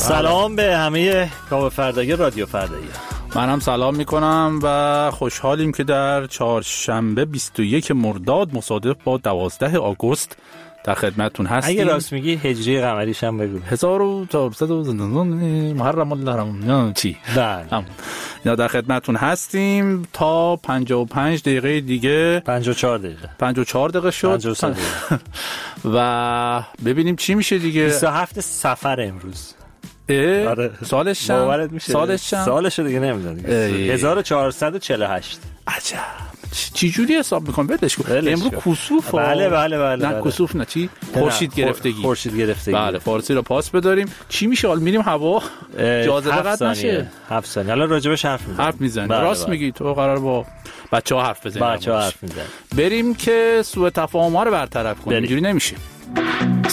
سلام به همه کاوه فردایی رادیو فردایی. من هم سلام میکنم و خوشحالیم که در چهارشنبه 21 مرداد مصادف با 12 آگوست در خدمتتون هستیم. اگه راست میگی هجری قمریش هم بگو. 1400 محرم الله رمضان چی؟ بله. یا در خدمتتون هستیم تا 55 دقیقه دیگه. 54 دقیقه. 54 دقیقه شد. 53 دقیقه. و ببینیم چی میشه دیگه. 27 صفر امروز. آره. سالش دیگه نمیدونم. 1448. عجب. چی جوری حساب میکنم؟ بدش کن. امروز کسوف. بله. نه کسوف نه چی؟ خورشید گرفتگی. بله فارسی رو پاس بداریم. چی میشه حال میریم هوا جاذبه قطع نشه. 7 ثانیه. حالا راجبش حرف میزنیم. راست میگی تو قرار با بچه‌ها حرف بزنیم. بچه‌ها حرف میزنیم. بریم که سوء تفاهم‌ها رو برطرف کنیم. اینجوری نمیشه.